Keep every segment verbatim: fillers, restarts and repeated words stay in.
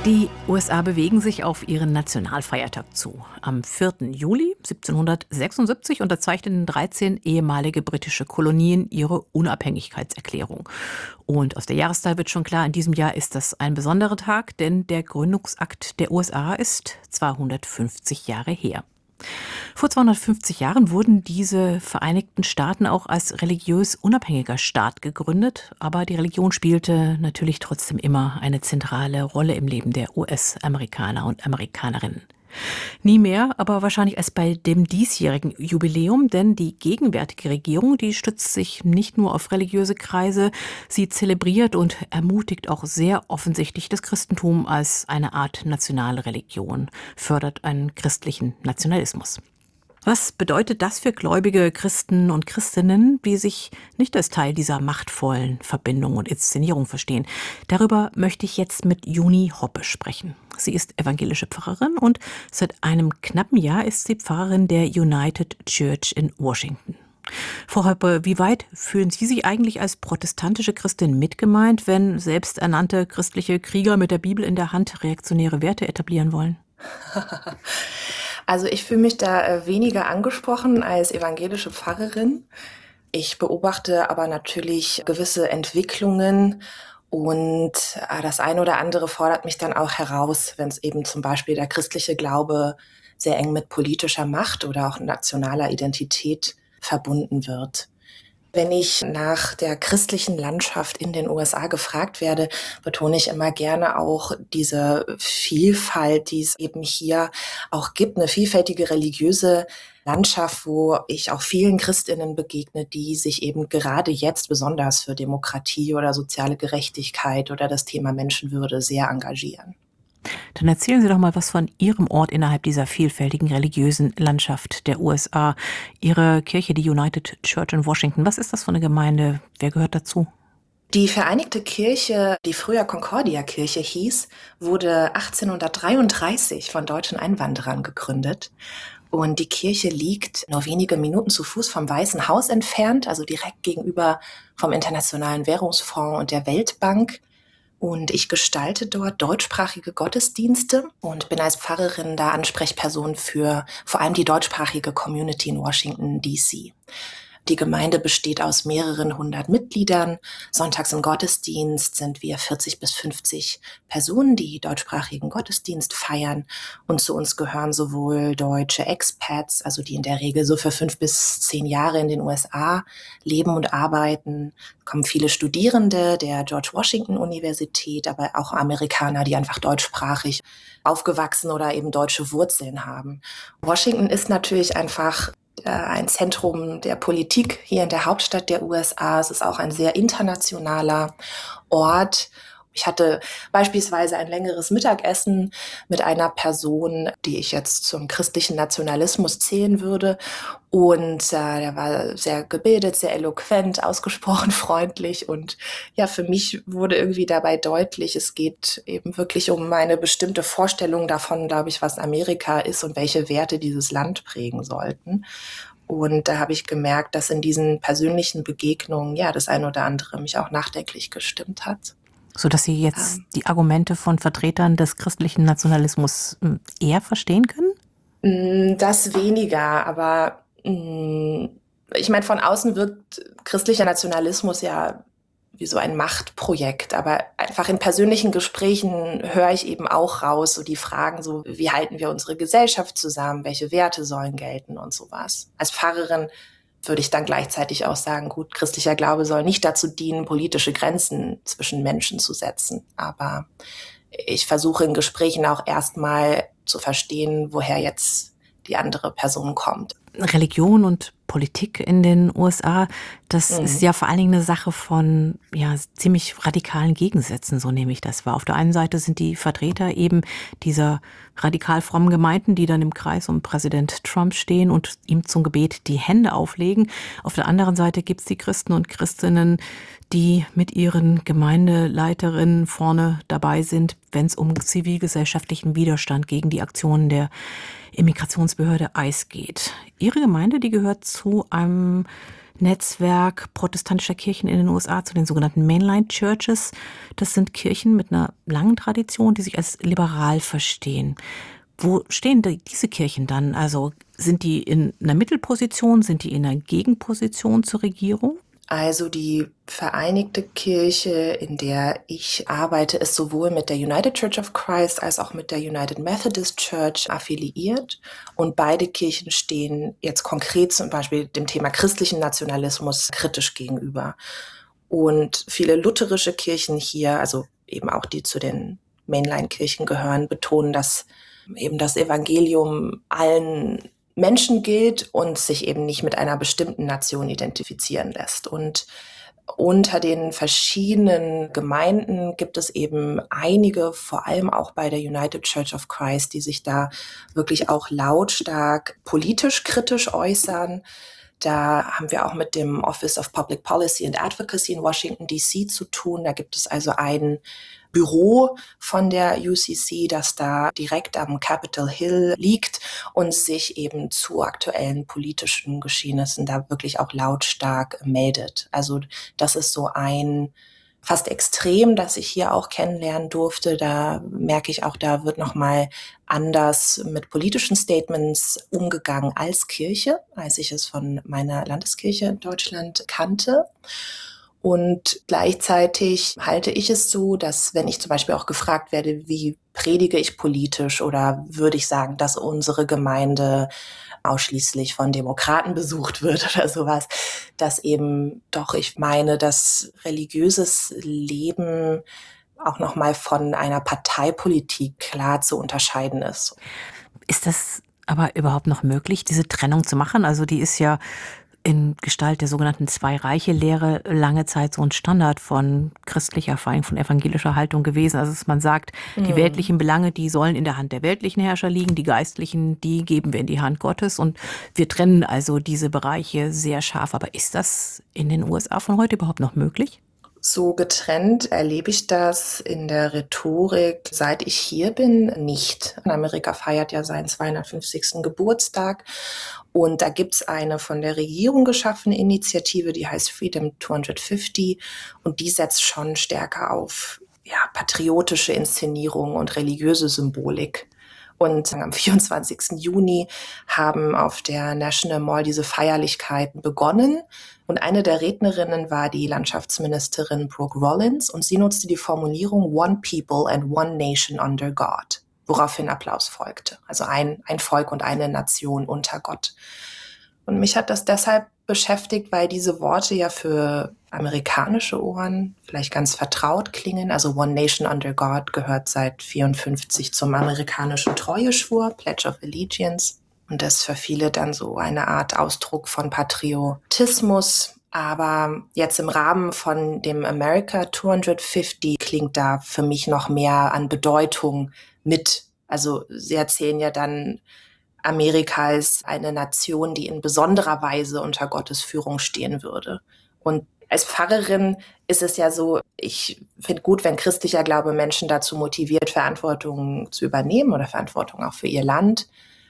Die U S A bewegen sich auf ihren Nationalfeiertag zu. Am vierten Juli siebzehnhundertsechsundsiebzig unterzeichneten dreizehn ehemalige britische Kolonien ihre Unabhängigkeitserklärung. Und aus der Jahreszahl wird schon klar, in diesem Jahr ist das ein besonderer Tag, denn der Gründungsakt der U S A ist zweihundertfünfzig Jahre her. Vor zweihundertfünfzig Jahren wurden diese Vereinigten Staaten auch als religiös unabhängiger Staat gegründet, aber die Religion spielte natürlich trotzdem immer eine zentrale Rolle im Leben der U S-Amerikaner und Amerikanerinnen. Nie mehr, aber wahrscheinlich als bei dem diesjährigen Jubiläum, denn die gegenwärtige Regierung, die stützt sich nicht nur auf religiöse Kreise, sie zelebriert und ermutigt auch sehr offensichtlich das Christentum als eine Art nationale Religion, fördert einen christlichen Nationalismus. Was bedeutet das für gläubige Christen und Christinnen, die sich nicht als Teil dieser machtvollen Verbindung und Inszenierung verstehen? Darüber möchte ich jetzt mit Juni Hoppe sprechen. Sie ist evangelische Pfarrerin und seit einem knappen Jahr ist sie Pfarrerin der United Church in Washington. Frau Hoppe, wie weit fühlen Sie sich eigentlich als protestantische Christin mitgemeint, wenn selbsternannte christliche Krieger mit der Bibel in der Hand reaktionäre Werte etablieren wollen? Also ich fühle mich da äh, weniger angesprochen als evangelische Pfarrerin. Ich beobachte aber natürlich gewisse Entwicklungen und äh, das eine oder andere fordert mich dann auch heraus, wenn es eben zum Beispiel der christliche Glaube sehr eng mit politischer Macht oder auch nationaler Identität verbunden wird. Wenn ich nach der christlichen Landschaft in den U S A gefragt werde, betone ich immer gerne auch diese Vielfalt, die es eben hier auch gibt, eine vielfältige religiöse Landschaft, wo ich auch vielen Christinnen begegne, die sich eben gerade jetzt besonders für Demokratie oder soziale Gerechtigkeit oder das Thema Menschenwürde sehr engagieren. Dann erzählen Sie doch mal was von Ihrem Ort innerhalb dieser vielfältigen religiösen Landschaft der U S A. Ihre Kirche, die United Church in Washington. Was ist das für eine Gemeinde? Wer gehört dazu? Die Vereinigte Kirche, die früher Concordia-Kirche hieß, wurde achtzehnhundertdreiunddreißig von deutschen Einwanderern gegründet. Und die Kirche liegt nur wenige Minuten zu Fuß vom Weißen Haus entfernt, also direkt gegenüber vom Internationalen Währungsfonds und der Weltbank. Und ich gestalte dort deutschsprachige Gottesdienste und bin als Pfarrerin da Ansprechperson für vor allem die deutschsprachige Community in Washington, D C Die Gemeinde besteht aus mehreren hundert Mitgliedern. Sonntags im Gottesdienst sind wir vierzig bis fünfzig Personen, die deutschsprachigen Gottesdienst feiern. Und zu uns gehören sowohl deutsche Expats, also die in der Regel so für fünf bis zehn Jahre in den U S A leben und arbeiten. Es kommen viele Studierende der George Washington Universität, aber auch Amerikaner, die einfach deutschsprachig aufgewachsen oder eben deutsche Wurzeln haben. Washington ist natürlich einfach ein Zentrum der Politik hier in der Hauptstadt der U S A. Es ist auch ein sehr internationaler Ort. Ich hatte beispielsweise ein längeres Mittagessen mit einer Person, die ich jetzt zum christlichen Nationalismus zählen würde. Und äh, der war sehr gebildet, sehr eloquent, ausgesprochen freundlich. Und ja, für mich wurde irgendwie dabei deutlich, es geht eben wirklich um eine bestimmte Vorstellung davon, glaube ich, was Amerika ist und welche Werte dieses Land prägen sollten. Und da habe ich gemerkt, dass in diesen persönlichen Begegnungen ja das eine oder andere mich auch nachdenklich gestimmt hat. Sodass Sie jetzt ähm, die Argumente von Vertretern des christlichen Nationalismus eher verstehen können? Das weniger, aber mh, ich meine, von außen wirkt christlicher Nationalismus ja wie so ein Machtprojekt, aber einfach in persönlichen Gesprächen höre ich eben auch raus, so die Fragen so, wie halten wir unsere Gesellschaft zusammen, welche Werte sollen gelten und sowas. Als Pfarrerin würde ich dann gleichzeitig auch sagen, gut, christlicher Glaube soll nicht dazu dienen, politische Grenzen zwischen Menschen zu setzen. Aber ich versuche in Gesprächen auch erstmal zu verstehen, woher jetzt die andere Person kommt. Religion und Politik in den U S A, das Mhm. ist ja vor allen Dingen eine Sache von ja ziemlich radikalen Gegensätzen, so nehme ich das wahr. Auf der einen Seite sind die Vertreter eben dieser radikal frommen Gemeinden, die dann im Kreis um Präsident Trump stehen und ihm zum Gebet die Hände auflegen. Auf der anderen Seite gibt's die Christen und Christinnen, die mit ihren Gemeindeleiterinnen vorne dabei sind, wenn es um zivilgesellschaftlichen Widerstand gegen die Aktionen der Immigrationsbehörde I C E geht. Ihre Gemeinde, die gehört zu einem Netzwerk protestantischer Kirchen in den U S A, zu den sogenannten Mainline Churches. Das sind Kirchen mit einer langen Tradition, die sich als liberal verstehen. Wo stehen die, diese Kirchen dann? Also sind die in einer Mittelposition, sind die in einer Gegenposition zur Regierung? Also die Vereinigte Kirche, in der ich arbeite, ist sowohl mit der United Church of Christ als auch mit der United Methodist Church affiliiert. Und beide Kirchen stehen jetzt konkret zum Beispiel dem Thema christlichen Nationalismus kritisch gegenüber. Und viele lutherische Kirchen hier, also eben auch die zu den Mainline-Kirchen gehören, betonen, dass eben das Evangelium allen Menschen gilt und sich eben nicht mit einer bestimmten Nation identifizieren lässt. Und unter den verschiedenen Gemeinden gibt es eben einige, vor allem auch bei der United Church of Christ, die sich da wirklich auch lautstark politisch kritisch äußern. Da haben wir auch mit dem Office of Public Policy and Advocacy in Washington D C zu tun. Da gibt es also ein Büro von der U C C, das da direkt am Capitol Hill liegt und sich eben zu aktuellen politischen Geschehnissen da wirklich auch lautstark meldet. Also das ist so ein fast Extrem, das ich hier auch kennenlernen durfte. Da merke ich auch, da wird nochmal anders mit politischen Statements umgegangen als Kirche, als ich es von meiner Landeskirche in Deutschland kannte. Und gleichzeitig halte ich es so, dass wenn ich zum Beispiel auch gefragt werde, wie predige ich politisch oder würde ich sagen, dass unsere Gemeinde ausschließlich von Demokraten besucht wird oder sowas, dass eben doch ich meine, dass religiöses Leben auch nochmal von einer Parteipolitik klar zu unterscheiden ist. Ist das aber überhaupt noch möglich, diese Trennung zu machen? Also die ist ja in Gestalt der sogenannten Zwei-Reiche-Lehre lange Zeit so ein Standard von christlicher, vor allem von evangelischer Haltung gewesen. Also dass man sagt, die Mhm. weltlichen Belange, die sollen in der Hand der weltlichen Herrscher liegen, die geistlichen, die geben wir in die Hand Gottes. Und wir trennen also diese Bereiche sehr scharf. Aber ist das in den U S A von heute überhaupt noch möglich? So getrennt erlebe ich das in der Rhetorik, seit ich hier bin, nicht. Amerika feiert ja seinen zweihundertfünfzigsten Geburtstag und da gibt's eine von der Regierung geschaffene Initiative, die heißt Freedom zweihundertfünfzig und die setzt schon stärker auf ja, patriotische Inszenierung und religiöse Symbolik. Und am vierundzwanzigsten Juni haben auf der National Mall diese Feierlichkeiten begonnen. Und eine der Rednerinnen war die Landschaftsministerin Brooke Rollins und sie nutzte die Formulierung One People and One Nation under God, woraufhin Applaus folgte. Also ein, ein Volk und eine Nation unter Gott. Und mich hat das deshalb beschäftigt, weil diese Worte ja für amerikanische Ohren vielleicht ganz vertraut klingen. Also One Nation under God gehört seit vierundfünfzig zum amerikanischen Treueschwur, Pledge of Allegiance. Und das ist für viele dann so eine Art Ausdruck von Patriotismus. Aber jetzt im Rahmen von dem America zweihundertfünfzig klingt da für mich noch mehr an Bedeutung mit. Also sie erzählen ja dann, Amerika ist eine Nation, die in besonderer Weise unter Gottes Führung stehen würde. Und als Pfarrerin ist es ja so, ich finde gut, wenn christlicher Glaube Menschen dazu motiviert, Verantwortung zu übernehmen oder Verantwortung auch für ihr Land.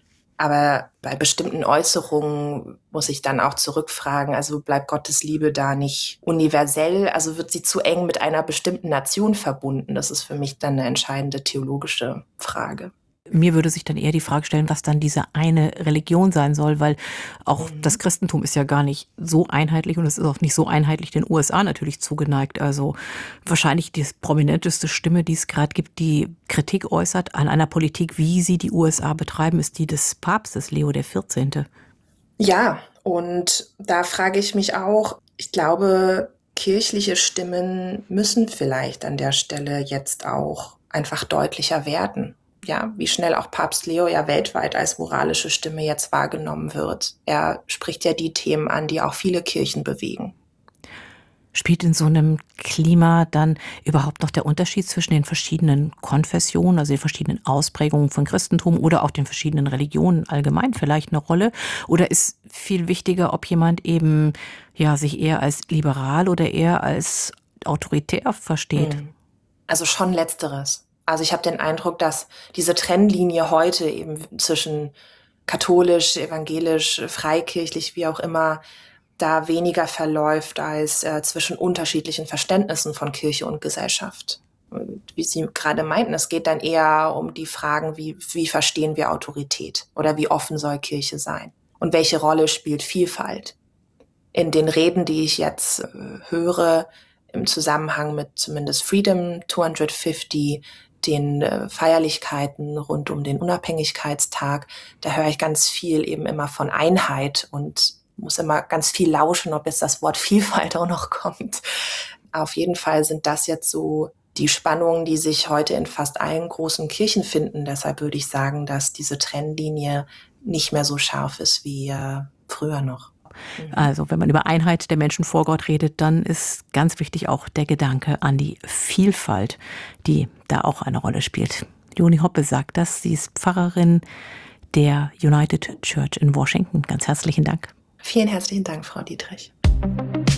Aber bei bestimmten Äußerungen muss ich dann auch zurückfragen, also bleibt Gottes Liebe da nicht universell? Also wird sie zu eng mit einer bestimmten Nation verbunden? Das ist für mich dann eine entscheidende theologische Frage. Mir würde sich dann eher die Frage stellen, was dann diese eine Religion sein soll, weil auch Mhm. das Christentum ist ja gar nicht so einheitlich und es ist auch nicht so einheitlich den U S A natürlich zugeneigt. Also wahrscheinlich die prominenteste Stimme, die es gerade gibt, die Kritik äußert an einer Politik, wie sie die U S A betreiben, ist die des Papstes Leo der vierzehnte. Ja, und da frage ich mich auch, ich glaube, kirchliche Stimmen müssen vielleicht an der Stelle jetzt auch einfach deutlicher werden. Ja, wie schnell auch Papst Leo ja weltweit als moralische Stimme jetzt wahrgenommen wird. Er spricht ja die Themen an, die auch viele Kirchen bewegen. Spielt in so einem Klima dann überhaupt noch der Unterschied zwischen den verschiedenen Konfessionen, also den verschiedenen Ausprägungen von Christentum oder auch den verschiedenen Religionen allgemein vielleicht eine Rolle? Oder ist viel wichtiger, ob jemand eben ja sich eher als liberal oder eher als autoritär versteht? Hm. Also schon letzteres. Also ich habe den Eindruck, dass diese Trennlinie heute eben zwischen katholisch, evangelisch, freikirchlich, wie auch immer, da weniger verläuft als äh, zwischen unterschiedlichen Verständnissen von Kirche und Gesellschaft. Und wie Sie gerade meinten, es geht dann eher um die Fragen, wie, wie verstehen wir Autorität oder wie offen soll Kirche sein und welche Rolle spielt Vielfalt. In den Reden, die ich jetzt äh, höre, im Zusammenhang mit zumindest Freedom zweihundertfünfzig, den äh, Feierlichkeiten rund um den Unabhängigkeitstag, da höre ich ganz viel eben immer von Einheit und muss immer ganz viel lauschen, ob jetzt das Wort Vielfalt auch noch kommt. Auf jeden Fall sind das jetzt so die Spannungen, die sich heute in fast allen großen Kirchen finden. Deshalb würde ich sagen, dass diese Trennlinie nicht mehr so scharf ist wie äh, früher noch. Also wenn man über Einheit der Menschen vor Gott redet, dann ist ganz wichtig auch der Gedanke an die Vielfalt, die da auch eine Rolle spielt. Leonie Hoppe sagt das, sie ist Pfarrerin der United Church in Washington. Ganz herzlichen Dank. Vielen herzlichen Dank, Frau Dietrich.